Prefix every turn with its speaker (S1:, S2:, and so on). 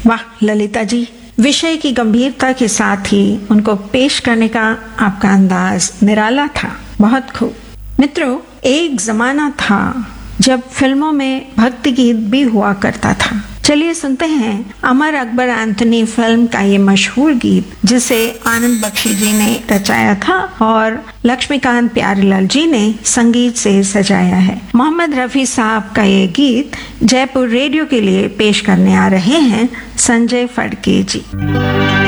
S1: वाह ललिता जी, विषय की गंभीरता के साथ ही उनको पेश करने का आपका अंदाज निराला था। बहुत खूब। मित्रों, एक जमाना था जब फिल्मों में भक्ति गीत भी हुआ करता था। चलिए सुनते हैं अमर अकबर एंथोनी फिल्म का ये मशहूर गीत, जिसे आनंद बख्शी जी ने रचाया था और लक्ष्मीकांत प्यारेलाल जी ने संगीत से सजाया है। मोहम्मद रफी साहब का ये गीत जयपुर रेडियो के लिए पेश करने आ रहे हैं संजय फड़के जी।